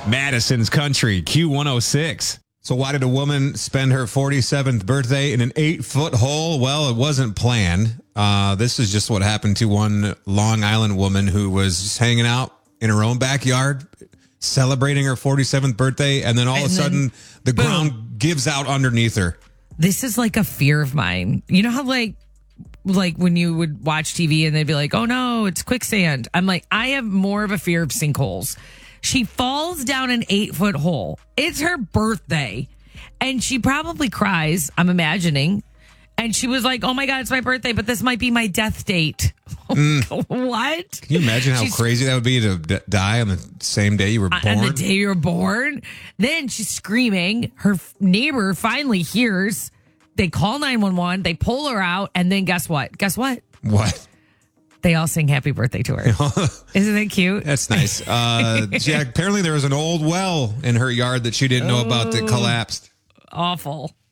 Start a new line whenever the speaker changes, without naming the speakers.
Madison's Country, Q106. So why did a woman spend her 47th birthday in an 8-foot hole? Well, it wasn't planned. This is just what happened to one Long Island woman who was hanging out in her own backyard, celebrating her 47th birthday, and then all of a sudden the ground gives out underneath her.
This is like a fear of mine. You know how like when you would watch TV and they'd be like, oh no, it's quicksand. I'm like, I have more of a fear of sinkholes. She falls down an 8-foot hole. It's her birthday. And she probably cries, I'm imagining. And she was like, oh my God, it's my birthday, but this might be my death date. What?
Can you imagine how crazy that would be to die on the same day you were born?
On the day you were born? Then she's screaming. Her neighbor finally hears. They call 911. They pull her out. And then guess what? Guess what?
What?
They all sing happy birthday to her. Isn't that cute?
That's nice. Apparently there was an old well in her yard that she didn't know about that collapsed.
Awful.